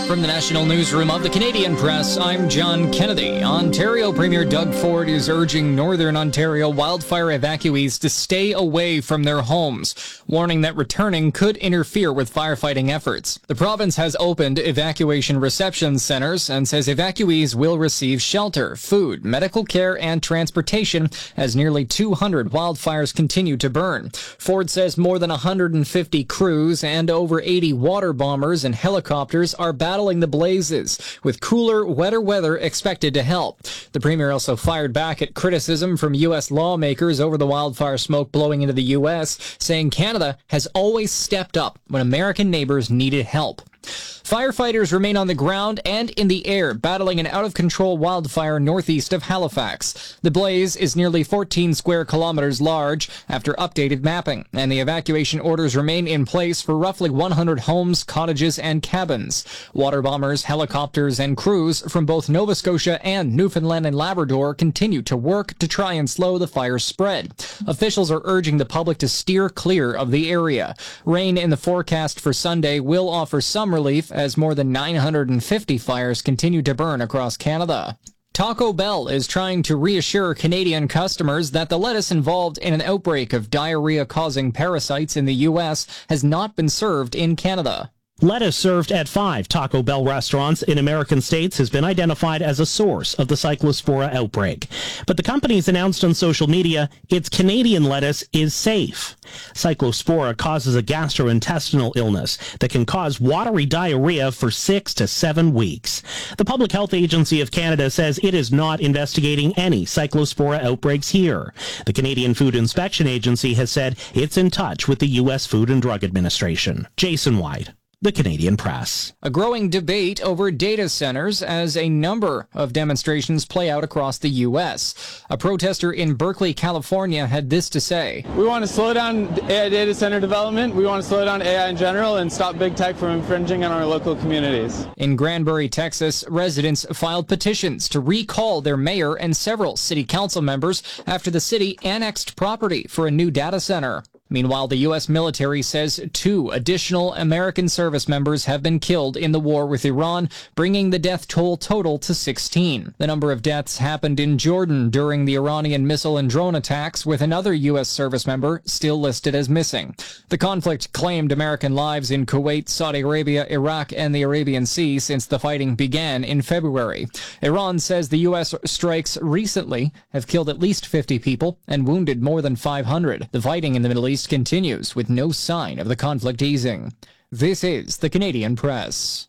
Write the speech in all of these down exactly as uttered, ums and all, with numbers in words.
From the National Newsroom of the Canadian Press, I'm John Kennedy. Ontario Premier Doug Ford is urging Northern Ontario wildfire evacuees to stay away from their homes, warning that returning could interfere with firefighting efforts. The province has opened evacuation reception centers and says evacuees will receive shelter, food, medical care, and transportation as nearly two hundred wildfires continue to burn. Ford says more than one hundred fifty crews and over eighty water bombers and helicopters are battling the blazes, with cooler, wetter weather expected to help. The premier also fired back at criticism from U S lawmakers over the wildfire smoke blowing into the U S, saying Canada has always stepped up when American neighbors needed help. Firefighters remain on the ground and in the air, battling an out-of-control wildfire northeast of Halifax. The blaze is nearly fourteen square kilometers large after updated mapping, and the evacuation orders remain in place for roughly one hundred homes, cottages, and cabins. Water bombers, helicopters, and crews from both Nova Scotia and Newfoundland and Labrador continue to work to try and slow the fire's spread. Officials are urging the public to steer clear of the area. Rain in the forecast for Sunday will offer some relief as more than nine hundred fifty fires continue to burn across Canada. Taco Bell is trying to reassure Canadian customers that the lettuce involved in an outbreak of diarrhea-causing parasites in the U S has not been served in Canada. Lettuce served at five Taco Bell restaurants in American states has been identified as a source of the Cyclospora outbreak. But the company's announced on social media its Canadian lettuce is safe. Cyclospora causes a gastrointestinal illness that can cause watery diarrhea for six to seven weeks. The Public Health Agency of Canada says it is not investigating any Cyclospora outbreaks here. The Canadian Food Inspection Agency has said it's in touch with the U S Food and Drug Administration. Jason White, The Canadian Press. A growing debate over data centers as a number of demonstrations play out across the U S. A protester in Berkeley, California had this to say. We want to slow down A I data center development. We want to slow down A I in general and stop big tech from infringing on our local communities. In Granbury, Texas, residents filed petitions to recall their mayor and several city council members after the city annexed property for a new data center. Meanwhile, the U S military says two additional American service members have been killed in the war with Iran, bringing the death toll total to sixteen. The number of deaths happened in Jordan during the Iranian missile and drone attacks, with another U S service member still listed as missing. The conflict claimed American lives in Kuwait, Saudi Arabia, Iraq, and the Arabian Sea since the fighting began in February. Iran says the U S strikes recently have killed at least fifty people and wounded more than five hundred. The fighting in the Middle East continues with no sign of the conflict easing. This is the Canadian Press.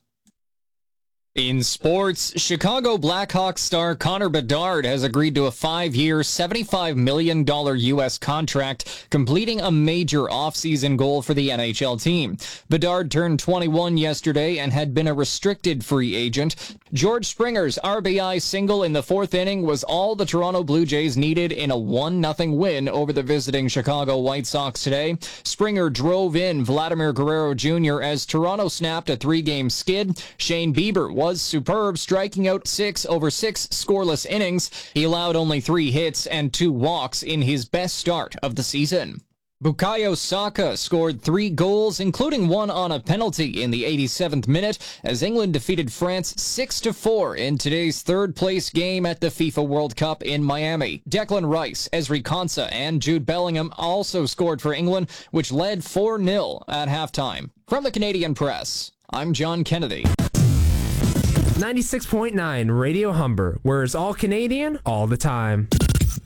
In sports, Chicago Blackhawks star Connor Bedard has agreed to a five-year, seventy-five million dollars U S contract, completing a major offseason goal for the N H L team. Bedard turned twenty-one yesterday and had been a restricted free agent. George Springer's R B I single in the fourth inning was all the Toronto Blue Jays needed in a one nothing win over the visiting Chicago White Sox today. Springer drove in Vladimir Guerrero Junior as Toronto snapped a three-game skid. Shane Bieber was was superb, striking out six over six scoreless innings. He allowed only three hits and two walks in his best start of the season. Bukayo Saka scored three goals, including one on a penalty in the eighty-seventh minute, as England defeated France six to four in today's third-place game at the FIFA World Cup in Miami. Declan Rice, Ezri Konsa, and Jude Bellingham also scored for England, which led four nil at halftime. From the Canadian Press, I'm John Kennedy. ninety-six point nine Radio Humber, where it's all Canadian all the time.